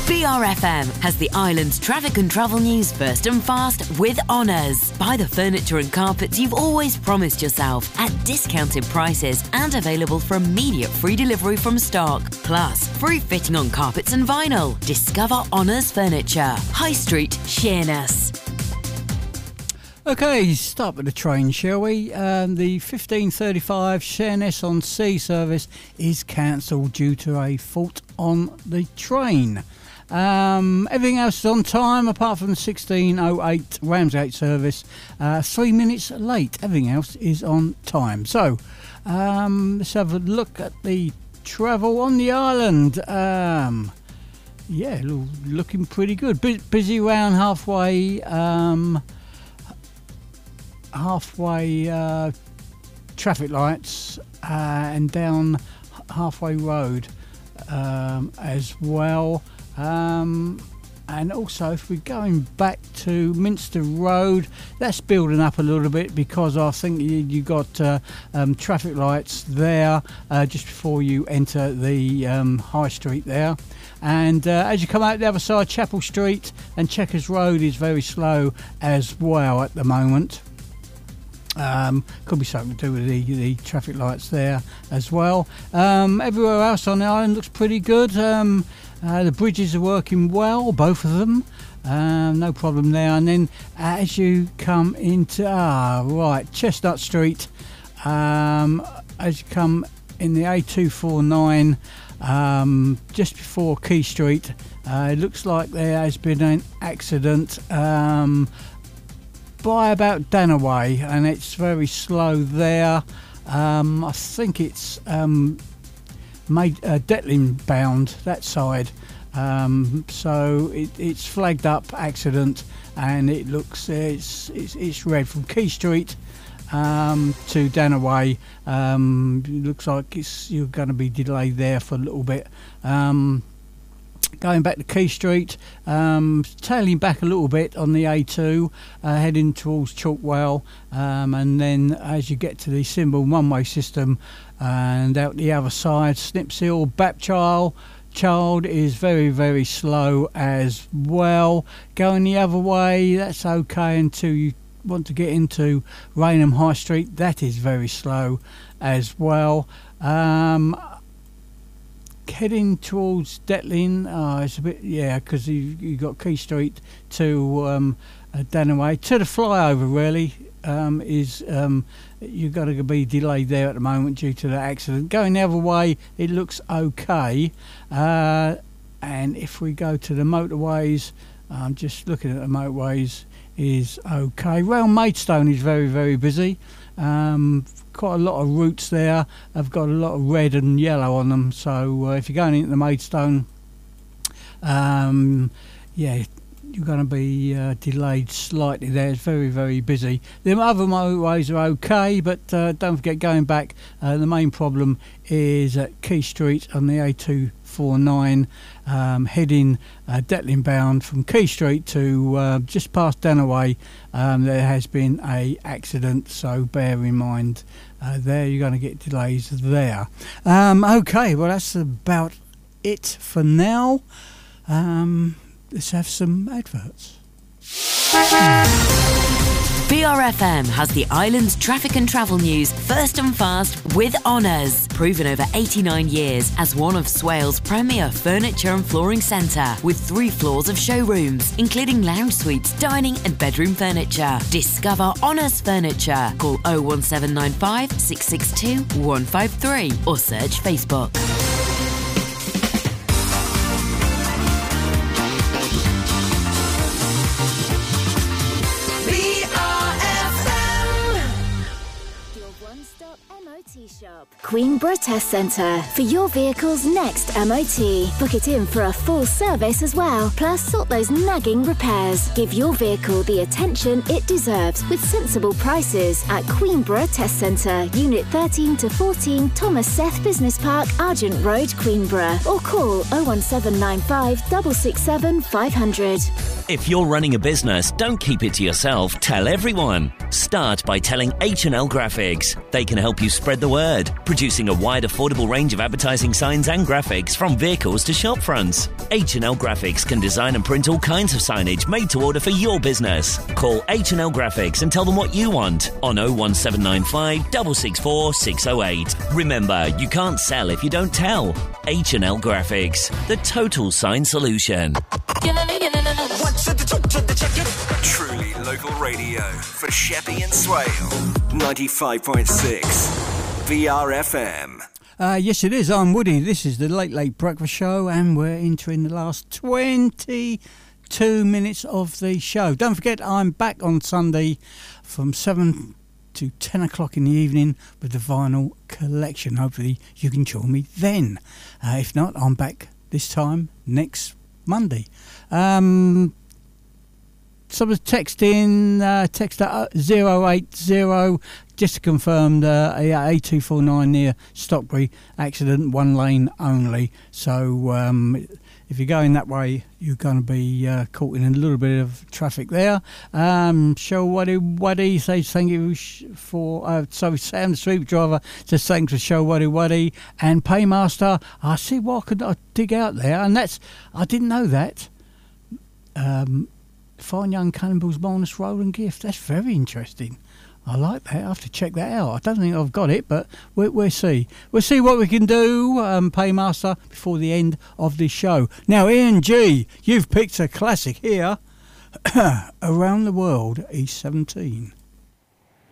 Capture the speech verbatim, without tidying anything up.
B R F M has the island's traffic and travel news first and fast with Honours. Buy the furniture and carpets you've always promised yourself at discounted prices and available for immediate free delivery from stock. Plus, free fitting on carpets and vinyl. Discover Honours Furniture. High Street, Sheerness. OK, start with the train, shall we? Um, the fifteen thirty-five Sheerness on Sea service is cancelled due to a fault on the train. Um, everything else is on time apart from the sixteen oh eight Ramsgate service, uh, three minutes late. Everything else is on time. So um, let's have a look at the travel on the island. Um, yeah, looking pretty good. Bu- busy round halfway, um, halfway uh, traffic lights uh, and down halfway road um, as well. Um, and also if we're going back to Minster Road, that's building up a little bit because I think you, you got uh, um, traffic lights there uh, just before you enter the um, High Street there. And uh, as you come out the other side, Chapel Street and Chequers Road is very slow as well at the moment. Um, could be something to do with the, the traffic lights there as well. Um, everywhere else on the island looks pretty good. Um, uh, the bridges are working well, both of them. Um, no problem there. And then as you come into ah right Chestnut Street, um, as you come in the A two forty-nine, um, just before Key Street, uh, it looks like there has been an accident. Um, by about Danaway, and it's very slow there. Um, I think it's um, made uh, Detling bound that side, um, so it, it's flagged up accident, and it looks it's it's, it's red from Key Street um, to Danaway. Um, it looks like it's you're going to be delayed there for a little bit. Um, Going back to Key Street, um, tailing back a little bit on the A two, uh, heading towards Chalkwell, um, and then as you get to the Simble one-way system and out the other side, Snipshill, Bapchild, Child is very, very slow as well. Going the other way, that's okay until you want to get into Rainham High Street. That is very slow as well. Um, Heading towards Detling, oh, it's a bit, yeah, because you you got Key Street to um, uh, Danaway to the flyover. Really, um, is um, you're going to be delayed there at the moment due to the accident. Going the other way, it looks okay, uh, and if we go to the motorways, I'm just looking at the motorways, is okay. Round Maidstone is very, very busy. Um, quite a lot of routes there have got a lot of red and yellow on them, so uh, if you're going into the Maidstone, um, yeah, you're going to be uh, delayed slightly there. It's very, very busy. The other motorways are okay, but uh, don't forget, going back, uh, the main problem is at Key Street on the A two forty-nine, um, heading uh, Detling bound from Key Street to uh, just past Danaway. Um, there has been a accident, so bear in mind uh, there you're going to get delays there. Um, okay, well that's about it for now. Um, let's have some adverts. B R F M has the island's traffic and travel news first and fast with Honours. Proven over eighty-nine years as one of Swale's premier furniture and flooring centre, with three floors of showrooms, including lounge suites, dining and bedroom furniture. Discover Honours Furniture. Call oh one seven nine five, six six two, one five three or search Facebook. Shop. Queenborough Test Centre for your vehicle's next M O T. Book it in for a full service as well, plus sort those nagging repairs. Give your vehicle the attention it deserves with sensible prices at Queenborough Test Centre, Unit thirteen to fourteen, Thomas Seth Business Park, Argent Road, Queenborough, or call oh one seven nine five, six six seven, five hundred. If you're running a business, don't keep it to yourself. Tell everyone. Start by telling H and L Graphics. They can help you spread the word, produce producing a wide, affordable range of advertising signs and graphics from vehicles to shop fronts. H and L Graphics can design and print all kinds of signage made to order for your business. Call H and L Graphics and tell them what you want on oh one seven nine five, six six four, six oh eight. Remember, you can't sell if you don't tell. H and L Graphics, the total sign solution. Truly local radio for Sheppey and Swale. ninety-five point six V R F M. Uh, yes, it is. I'm Woody. This is the Late Late Breakfast Show, and we're entering the last twenty-two minutes of the show. Don't forget, I'm back on Sunday from seven to ten o'clock in the evening with the vinyl collection. Hopefully you can join me then. Uh, if not, I'm back this time next Monday. Um, someone's texting, uh, text at zero eight zero just to confirm the A two forty-nine near Stockbury accident, one lane only. So um, if you're going that way, you're going to be uh, caught in a little bit of traffic there. Um, Show Waddy Waddy says thank you for, uh, so Sam the Sweep Driver says thanks for Show Waddy Waddy. And Paymaster, I see what could I dig out there, and that's, I didn't know that. Um, Fine Young Cannibals Bonus Roll and Gift, that's very interesting. I like that. I have to check that out. I don't think I've got it, but we'll, we'll see. We'll see what we can do, um, Paymaster, before the end of this show. Now, Ian G, you've picked a classic here. Around the World, E seventeen.